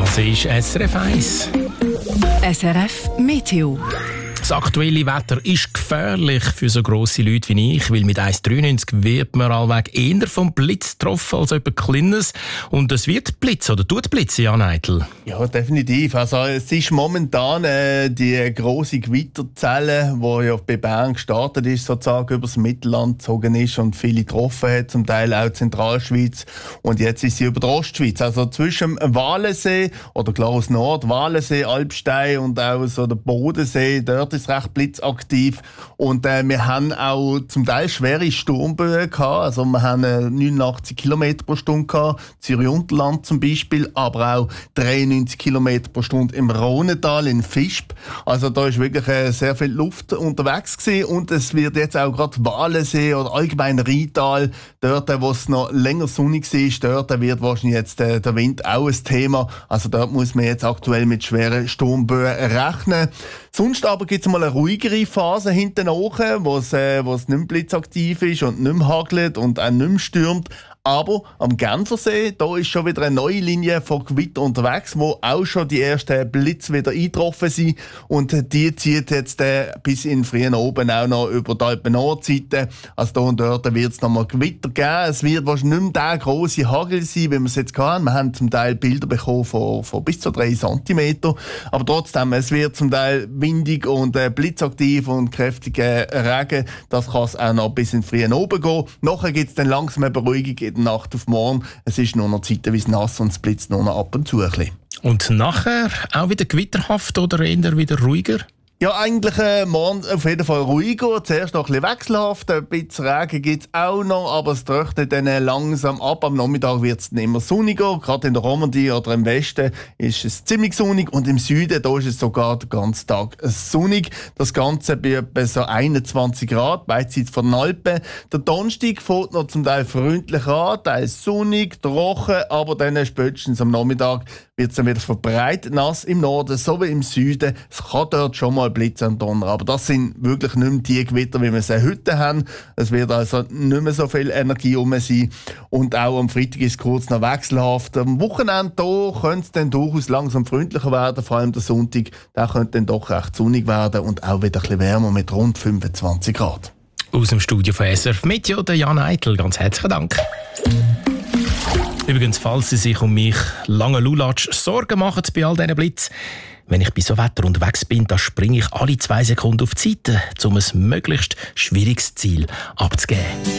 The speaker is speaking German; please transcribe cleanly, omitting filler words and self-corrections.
Das ist SRF 1. SRF Meteo. Das aktuelle Wetter ist gefährlich für so grosse Leute wie ich, weil mit 1,93 wird man allweg eher vom Blitz getroffen als jemand Kleines. Und es wird blitzen oder tut blitzen, Jan Eitel. Ja, definitiv. Also es ist momentan die grosse Gewitterzelle, die ja bei Bern gestartet ist, sozusagen über das Mittelland gezogen ist und viele getroffen hat, zum Teil auch Zentralschweiz. Und jetzt ist sie über die Ostschweiz. Also zwischen dem Walensee oder klar aus Nord, Walensee, Alpstein und auch so der Bodensee, dort ist recht blitzaktiv. Und wir haben auch zum Teil schwere Sturmböen gehabt. Also wir haben 89 km pro Stunde gehabt, Zürich-Unterland zum Beispiel, aber auch 93 km pro Stunde im Rhonental, in Visp. Also da ist wirklich sehr viel Luft unterwegs gewesen. Und es wird jetzt auch gerade Walensee oder allgemein Rheintal, dort, wo es noch länger sonnig ist, dort wird wahrscheinlich jetzt der Wind auch ein Thema. Also dort muss man jetzt aktuell mit schweren Sturmböen rechnen. Sonst aber gibt es mal eine ruhigere Phase hinten nach, wo es nicht mehr blitzaktiv ist und nicht mehr hagelt und auch nicht mehr stürmt. Aber am Genfersee, da ist schon wieder eine neue Linie von Gewitter unterwegs, wo auch schon die ersten Blitze wieder eingetroffen sind. Und die zieht jetzt bis in frühen Oben auch noch über die Alpen-Nordseite. Also da und dort wird es nochmal Gewitter geben. Es wird wahrscheinlich nicht mehr der grosse Hagel sein, wie wir es jetzt hatten. Wir haben zum Teil Bilder bekommen von bis zu 3 cm. Aber trotzdem, es wird zum Teil windig und blitzaktiv und kräftiger Regen. Das kann es auch noch bis in frühen Oben gehen. Nachher gibt es dann langsam eine Beruhigung in der Nacht auf morgen. Es ist nur noch zeitweise nass und es blitzt nur noch ab und zu ein bisschen. Und nachher auch wieder gewitterhaft oder eher wieder ruhiger? Ja, eigentlich morgen auf jeden Fall ruhiger. Zuerst noch ein bisschen wechselhaft. Ein bisschen Regen gibt es auch noch, aber es trocknet dann langsam ab. Am Nachmittag wird es immer sonniger. Gerade in der Romandie oder im Westen ist es ziemlich sonnig. Und im Süden, da ist es sogar den ganzen Tag sonnig. Das Ganze bei etwa so 21 Grad, beidseits von den Alpen. Der Donnerstag fängt noch zum Teil freundlich an, teils sonnig, trocken, aber dann spätestens am Nachmittag wird es dann wieder verbreitet nass im Norden sowie im Süden. Es kann dort schon mal Blitz und Donner, aber das sind wirklich nicht mehr die Gewitter, wie wir sie heute haben. Es wird also nicht mehr so viel Energie rum sein. Und auch am Freitag ist es kurz noch wechselhaft. Am Wochenende da könnte es dann durchaus langsam freundlicher werden, vor allem der Sonntag. Der könnte dann doch recht sonnig werden und auch wieder ein bisschen wärmer mit rund 25 Grad. Aus dem Studio von SRF Meteo, der Jan Eitel. Ganz herzlichen Dank. Übrigens, falls Sie sich um mich, lange Lulatsch, Sorgen machen bei all diesen Blitz, wenn ich bei so Wetter unterwegs bin, dann springe ich alle 2 Sekunden auf die Seite, um ein möglichst schwieriges Ziel abzugeben.